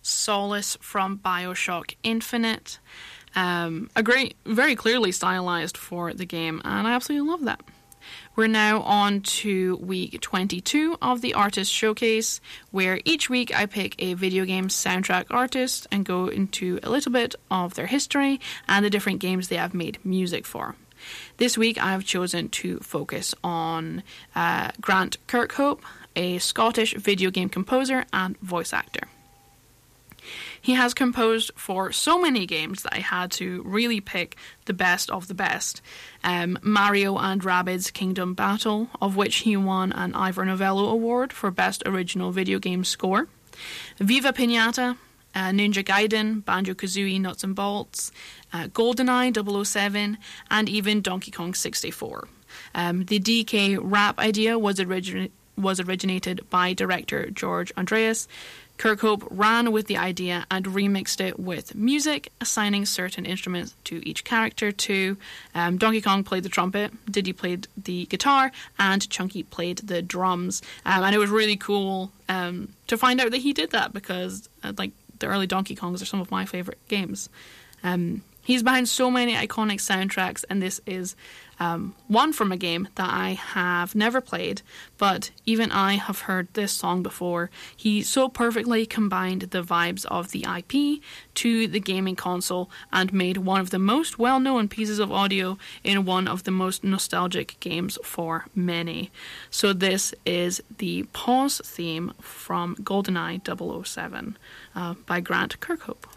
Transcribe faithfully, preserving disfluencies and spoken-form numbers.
Solace from BioShock Infinite. Um, a great, very clearly stylized for the game, and I absolutely love that. We're now on to week twenty-two of the Artist Showcase, where each week I pick a video game soundtrack artist and go into a little bit of their history and the different games they have made music for. This week I have chosen to focus on uh, Grant Kirkhope, a Scottish video game composer and voice actor. He has composed for so many games that I had to really pick the best of the best. Um, Mario and Rabbids Kingdom Battle, of which he won an Ivor Novello Award for Best Original Video Game Score. Viva Pinata, uh, Ninja Gaiden, Banjo-Kazooie Nuts and Bolts, uh, GoldenEye double oh seven, and even Donkey Kong sixty-four. Um, the D K rap idea was, origin- was originated by director George Andreas. Kirkhope ran with the idea and remixed it with music, assigning certain instruments to each character too. Um, Donkey Kong played the trumpet, Diddy played the guitar, and Chunky played the drums. Um, and it was really cool um, to find out that he did that because uh, like the early Donkey Kongs are some of my favourite games. Um, he's behind so many iconic soundtracks, and this is um, one from a game that I have never played, but even I have heard this song before. He so perfectly combined the vibes of the I P to the gaming console and made one of the most well-known pieces of audio in one of the most nostalgic games for many. So this is the pause theme from GoldenEye double oh seven uh, by Grant Kirkhope.